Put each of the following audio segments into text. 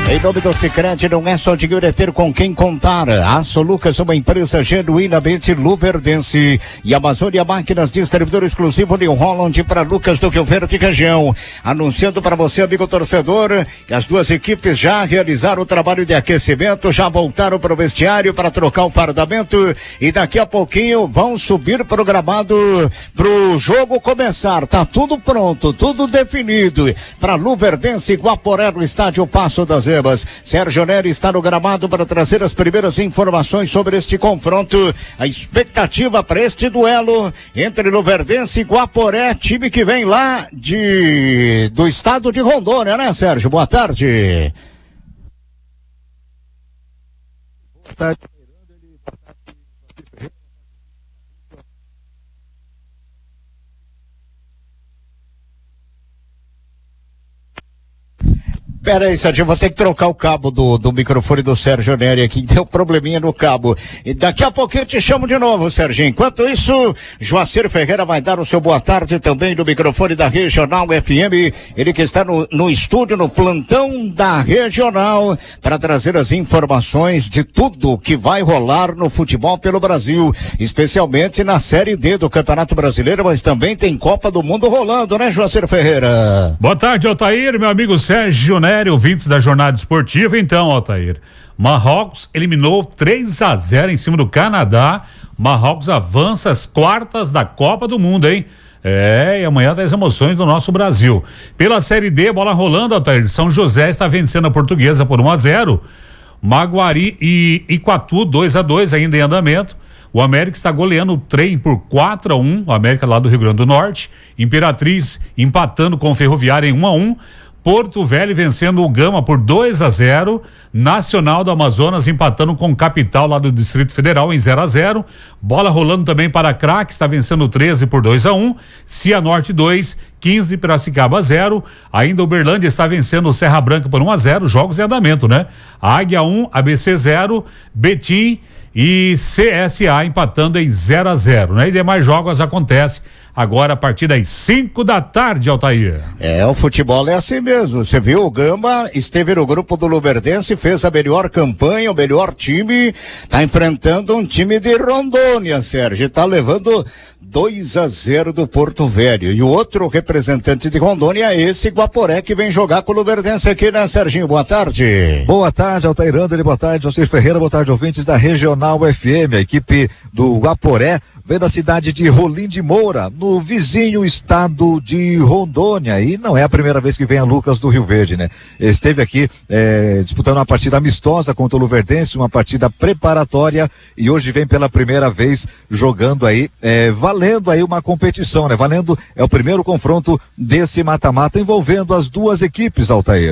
Em nome do Sicredi, não é só dinheiro, é ter com quem contar. A Solucas, uma empresa genuinamente luverdense. E Amazônia Máquinas, distribuidor exclusivo New Holland para Lucas do Rio Verde região. Anunciando para você, amigo torcedor, que as duas equipes já realizaram o trabalho de aquecimento, já voltaram para o vestiário para trocar o fardamento e daqui a pouquinho vão subir programado pro jogo começar. Tá tudo pronto, tudo definido para Luverdense e Guaporé no estádio Passo das Emas. Sérgio Neri está no gramado para trazer as primeiras informações sobre este confronto. A expectativa para este duelo entre Luverdense e Guaporé, time que vem lá do estado de Rondônia, né, Sérgio? Boa tarde. Boa tarde. Pera aí, Sérgio, eu vou ter que trocar o cabo do microfone do Sérgio Neri aqui, deu probleminha no cabo. E daqui a pouquinho eu te chamo de novo, Sérgio. Enquanto isso, Joacir Ferreira vai dar o seu boa tarde também no microfone da Regional FM. Ele que está no estúdio, no plantão da Regional, para trazer as informações de tudo que vai rolar no futebol pelo Brasil, especialmente na Série D do Campeonato Brasileiro, mas também tem Copa do Mundo rolando, né, Joacir Ferreira? Boa tarde, Altair, meu amigo Sérgio Neri, ouvintes da Jornada Esportiva. Então, Altair, Marrocos eliminou 3-0 em cima do Canadá. Marrocos avança às quartas da Copa do Mundo, hein? E amanhã das emoções do nosso Brasil. Pela Série D, bola rolando, Altair. São José está vencendo a Portuguesa por 1-0. Maguari e Iguatu 2-2 ainda em andamento. O América está goleando o Trem por 4-1, o América lá do Rio Grande do Norte. Imperatriz empatando com o Ferroviária em 1-1. Porto Velho vencendo o Gama por 2-0, Nacional do Amazonas empatando com o Capital lá do Distrito Federal em 0-0, bola rolando também para Craque, está vencendo o 13 por 2-1, Cianorte 2, 15 Piracicaba 0, ainda o Uberlândia está vencendo o Serra Branca por 1-0, jogos em andamento, né? Águia 1, ABC 0, Betim e CSA empatando em 0-0, né? E demais jogos acontecem agora a partir das 5 da tarde, Altair. O futebol é assim mesmo. Você viu, o Gama esteve no grupo do Luverdense, fez a melhor campanha, o melhor time, tá enfrentando um time de Rondônia, Sérgio, tá levando 2-0 do Porto Velho. E o outro representante de Rondônia é esse Guaporé que vem jogar com o Luverdense aqui, né, Serginho? Boa tarde. Boa tarde, Altair Anderle, boa tarde, José Ferreira, boa tarde, ouvintes da Regional FM. A equipe do Guaporé vem da cidade de Rolim de Moura, no vizinho estado de Rondônia, e não é a primeira vez que vem a Lucas do Rio Verde, né? Esteve aqui disputando uma partida amistosa contra o Luverdense, uma partida preparatória, e hoje vem pela primeira vez jogando aí, valendo aí uma competição, né? Valendo, é o primeiro confronto desse mata-mata envolvendo as duas equipes, Altair.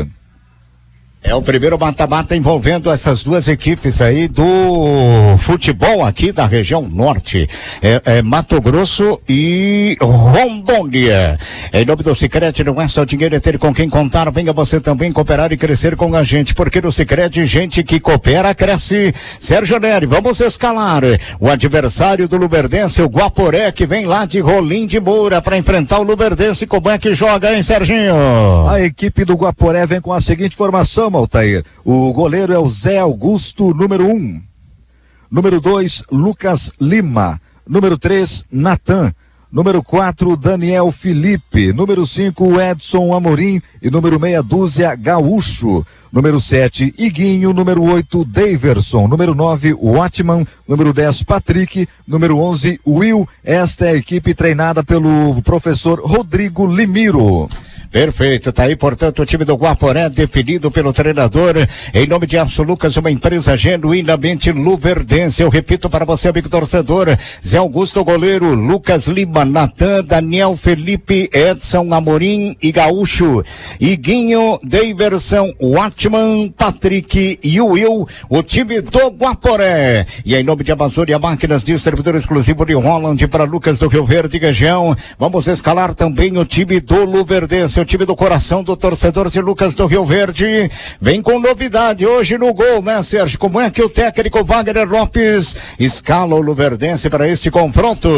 É o primeiro mata-mata envolvendo essas duas equipes aí do futebol aqui da região norte. Mato Grosso e Rondônia. Em nome do Sicredi, não é só dinheiro, é ter com quem contar. Venha você também cooperar e crescer com a gente, porque no Sicredi, gente que coopera, cresce. Sérgio Neri, vamos escalar o adversário do Luverdense, o Guaporé, que vem lá de Rolim de Moura para enfrentar o Luverdense. Como é que joga, hein, Serginho? A equipe do Guaporé vem com a seguinte formação, Altair. O goleiro é o Zé Augusto, número 1. Número 2, Lucas Lima. Número 3, Natan. Número 4, Daniel Felipe. Número 5, Edson Amorim. E número meia dúzia, Gaúcho. Número 7, Iguinho. Número 8, Daverson. Número 9, Watman. Número 10, Patrick. Número 11, Will. Esta é a equipe treinada pelo professor Rodrigo Limiro. Perfeito, tá aí, portanto, o time do Guaporé definido pelo treinador, em nome de Aço Lucas, uma empresa genuinamente luverdense. Eu repito para você, amigo torcedor: Zé Augusto, goleiro, Lucas Lima, Natan, Daniel Felipe, Edson Amorim e Gaúcho, Iguinho, Daverson, Watman, Patrick e Will, o time do Guaporé. E em nome de Amazônia Máquinas, distribuidor exclusivo de Holland para Lucas do Rio Verde região, vamos escalar também o time do Luverdense, o time do coração do torcedor de Lucas do Rio Verde. Vem com novidade hoje no gol, né, Sérgio? Como é que o técnico Wagner Lopes escala o Luverdense para este confronto?